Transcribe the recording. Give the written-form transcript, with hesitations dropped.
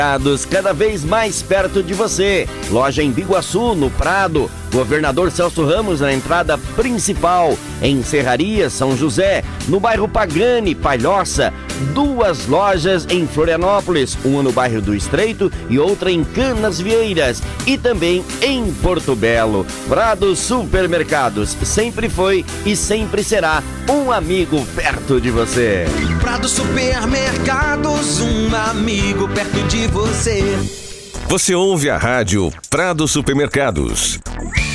Cada vez mais perto de você. Loja em Biguaçu, no Prado. Governador Celso Ramos na entrada principal. Em Serraria, São José. No bairro Pagani, Palhoça. 2 lojas em Florianópolis. Uma no bairro do Estreito e outra em Canasvieiras. E também em Porto Belo. Prado Supermercados. Sempre foi e sempre será um amigo perto de você. Prado Supermercados, um amigo perto de você. Você ouve a rádio Prado Supermercados.